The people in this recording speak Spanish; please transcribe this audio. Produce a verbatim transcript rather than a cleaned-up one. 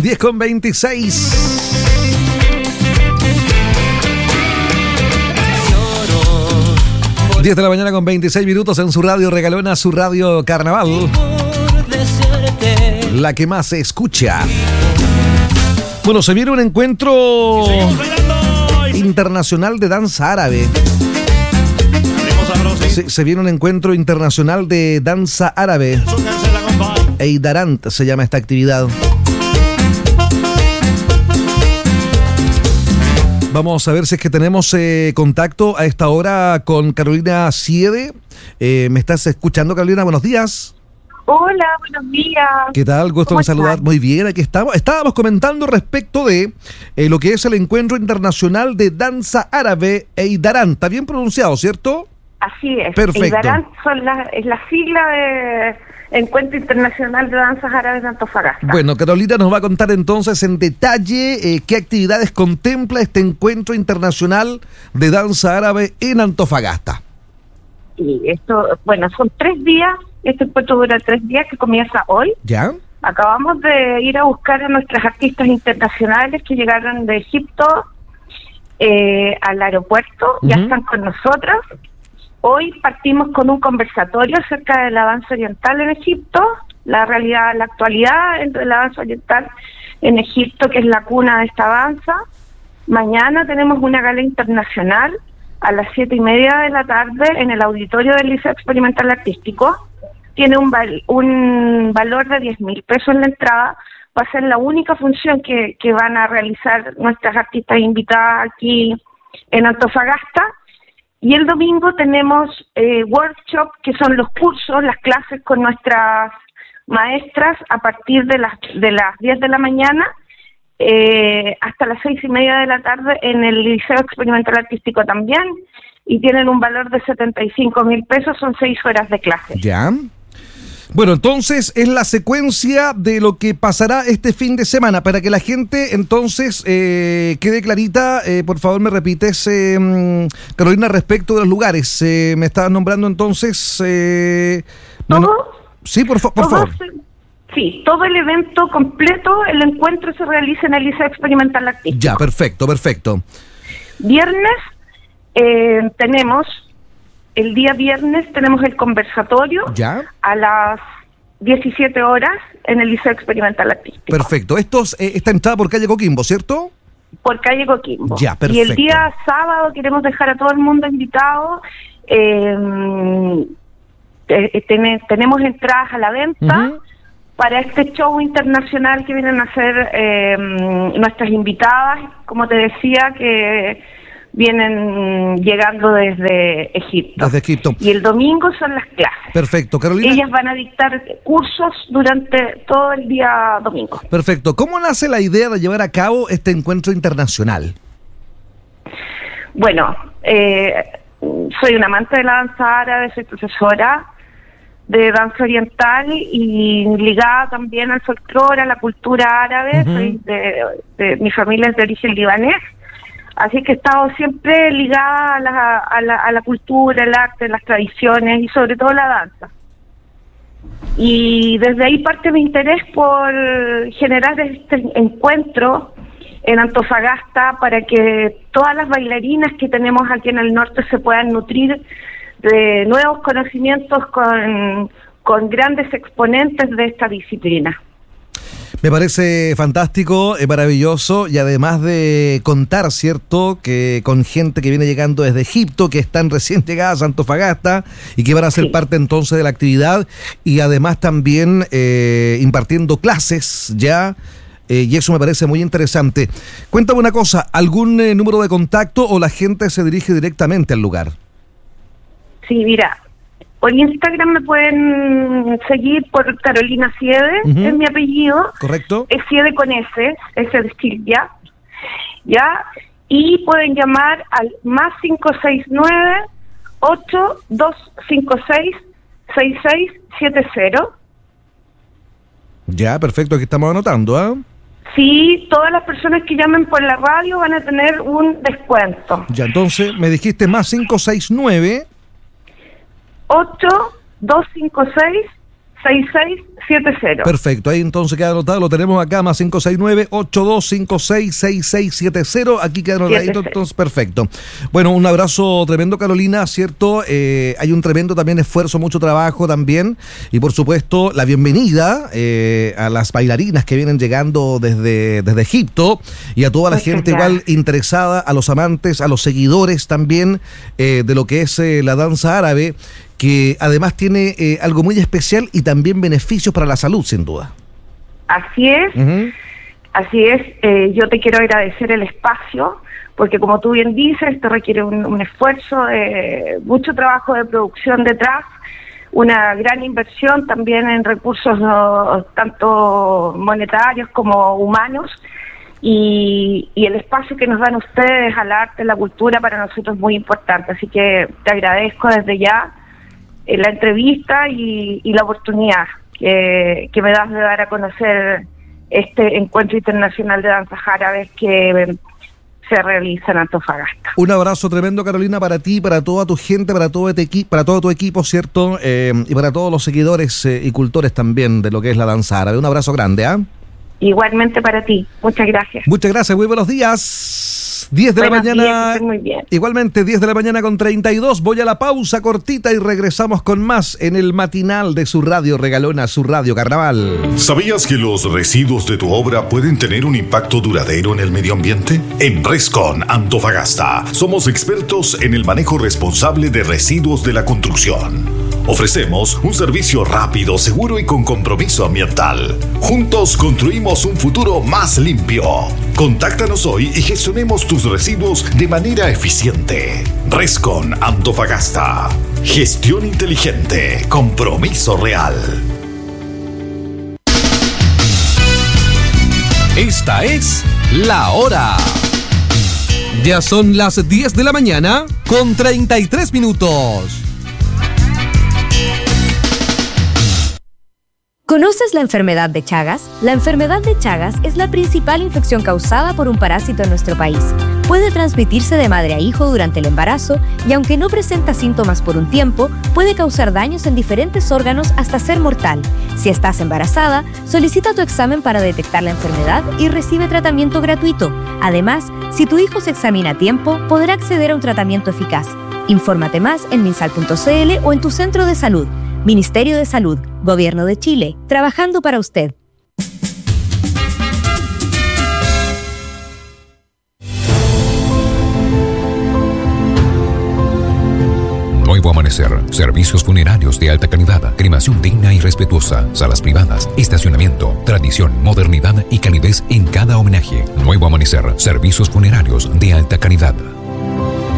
diez con veintiséis. diez de la mañana con veintiséis minutos en su radio Regalona, su radio Carnaval. La que más se escucha. Bueno, se viene un encuentro internacional de danza árabe. Se, se viene un encuentro internacional de danza árabe. Eidarant se llama esta actividad. Vamos a ver si es que tenemos eh, contacto a esta hora con Carolina Siede. Eh, ¿Me estás escuchando, Carolina? Buenos días. Hola, buenos días. ¿Qué tal? Gusto en saludar. Estás? Muy bien, aquí estamos. Estábamos comentando respecto de eh, lo que es el Encuentro Internacional de Danza Árabe Eidarant. Está bien pronunciado, ¿cierto? Así es. Perfecto. Eidarant son la, es la sigla de Encuentro Internacional de Danzas Árabes de Antofagasta. Bueno, Carolina nos va a contar entonces en detalle eh, qué actividades contempla este Encuentro Internacional de Danza Árabe en Antofagasta. Y esto, bueno, son tres días. Este encuentro dura tres días, que comienza hoy. ¿Ya? Acabamos de ir a buscar a nuestras artistas internacionales que llegaron de Egipto eh, al aeropuerto. Uh-huh. Ya están con nosotras. Hoy partimos con un conversatorio acerca de la danza oriental en Egipto, la realidad, la actualidad entre la danza oriental en Egipto, que es la cuna de esta danza. Mañana tenemos una gala internacional a las siete y media de la tarde en el auditorio del Liceo Experimental Artístico. Tiene un, val, un valor de diez mil pesos en la entrada. Va a ser la única función que, que van a realizar nuestras artistas invitadas aquí en Antofagasta. Y el domingo tenemos eh, workshop, que son los cursos, las clases con nuestras maestras a partir de las de las diez de la mañana eh, hasta las seis y media de la tarde en el Liceo Experimental Artístico también. Y tienen un valor de setenta y cinco mil pesos, son seis horas de clase. Ya. Bueno, entonces es la secuencia de lo que pasará este fin de semana. Para que la gente entonces eh, quede clarita, eh, por favor me repites, eh, Carolina, respecto de los lugares. Eh, me estabas nombrando entonces... Eh, ¿Todo? No, no, sí, por, fa- por ¿Todo? favor. Sí, todo el evento completo, el encuentro se realiza en el Liceo Experimental Artístico. Ya, perfecto, perfecto. Viernes eh, tenemos... El día viernes tenemos el conversatorio. ¿Ya? A las diecisiete horas en el Liceo Experimental Artístico. Perfecto. Esto es, eh, está entrada por calle Coquimbo, ¿cierto? Por calle Coquimbo. Ya, perfecto. Y el día sábado queremos dejar a todo el mundo invitado. Eh, eh, ten, tenemos entradas a la venta uh-huh. para este show internacional que vienen a hacer eh, nuestras invitadas, como te decía, que vienen llegando desde Egipto. Desde Egipto. Y el domingo son las clases. Perfecto, Carolina. Ellas van a dictar cursos durante todo el día domingo. Perfecto. ¿Cómo nace la idea de llevar a cabo este encuentro internacional? Bueno, eh, soy una amante de la danza árabe, soy profesora de danza oriental y ligada también al folclore, a la cultura árabe. Uh-huh. Soy de, de, mi familia es de origen libanés. Así que he estado siempre ligada a la, a, la, a la cultura, el arte, las tradiciones y sobre todo la danza. Y desde ahí parte mi interés por generar este encuentro en Antofagasta para que todas las bailarinas que tenemos aquí en el norte se puedan nutrir de nuevos conocimientos con, con grandes exponentes de esta disciplina. Me parece fantástico, eh, maravilloso, y además de contar, ¿cierto?, que con gente que viene llegando desde Egipto, que están recién llegadas a Antofagasta y que van a ser sí. parte entonces de la actividad, y además también eh, impartiendo clases ya, eh, y eso me parece muy interesante. Cuéntame una cosa, ¿algún eh, número de contacto o la gente se dirige directamente al lugar? Sí, mira, por Instagram me pueden seguir por Carolina Siede, uh-huh. es mi apellido. Correcto. Es Siede con S, S de Silvia, ¿ya? Y pueden llamar al más cinco seis nueve, ocho dos cinco seis, seis seis siete cero. Ya, perfecto, aquí estamos anotando, ¿ah? ¿eh? Sí, todas las personas que llamen por la radio van a tener un descuento. Ya, entonces me dijiste más cinco seis nueve... ocho dos cinco seis, seis seis siete cero. Perfecto, ahí entonces queda anotado, lo tenemos acá, más cinco seis nueve, ocho dos cinco seis, seis seis siete cero, aquí queda anotado, entonces perfecto. Bueno, un abrazo tremendo, Carolina, ¿cierto? Eh, hay un tremendo también esfuerzo, mucho trabajo también, y por supuesto la bienvenida eh, a las bailarinas que vienen llegando desde, desde Egipto, y a toda la Muchas gente gracias. Igual interesada, a los amantes, a los seguidores también eh, de lo que es eh, la danza árabe, que además tiene eh, algo muy especial y también beneficios para la salud, sin duda. Así es, uh-huh. así es. Eh, yo te quiero agradecer el espacio, porque como tú bien dices, esto requiere un, un esfuerzo, eh, mucho trabajo de producción detrás, una gran inversión también en recursos no, tanto monetarios como humanos, y, y el espacio que nos dan ustedes al arte, a la cultura, para nosotros es muy importante. Así que te agradezco desde ya la entrevista y, y la oportunidad que, que me das de dar a conocer este encuentro internacional de danzas árabes que se realiza en Antofagasta. Un abrazo tremendo, Carolina, para ti, para toda tu gente, para todo, este equi- para todo tu equipo, ¿cierto? Eh, y para todos los seguidores eh, y cultores también de lo que es la danza árabe. Un abrazo grande, ¿ah? ¿eh? Igualmente para ti. Muchas gracias. Muchas gracias, muy buenos días. diez de Buenos la mañana. Días, que estén muy bien. Igualmente, diez de la mañana con treinta y dos. Voy a la pausa cortita y regresamos con más en el matinal de su radio regalona, su radio Carnaval. ¿Sabías que los residuos de tu obra pueden tener un impacto duradero en el medio ambiente? En Rescon Antofagasta somos expertos en el manejo responsable de residuos de la construcción. Ofrecemos un servicio rápido, seguro y con compromiso ambiental. Juntos construimos un futuro más limpio. Contáctanos hoy y gestionemos tus residuos de manera eficiente. Rescon Antofagasta. Gestión inteligente. Compromiso real. Esta es La Hora. Ya son las diez de la mañana con treinta y tres minutos. ¿Conoces la enfermedad de Chagas? La enfermedad de Chagas es la principal infección causada por un parásito en nuestro país. Puede transmitirse de madre a hijo durante el embarazo y, aunque no presenta síntomas por un tiempo, puede causar daños en diferentes órganos hasta ser mortal. Si estás embarazada, solicita tu examen para detectar la enfermedad y recibe tratamiento gratuito. Además, si tu hijo se examina a tiempo, podrá acceder a un tratamiento eficaz. Infórmate más en minsal punto c l o en tu centro de salud. Ministerio de Salud, Gobierno de Chile, trabajando para usted. Nuevo Amanecer, servicios funerarios de alta calidad, cremación digna y respetuosa, salas privadas, estacionamiento, tradición, modernidad y calidez en cada homenaje. Nuevo Amanecer, servicios funerarios de alta calidad.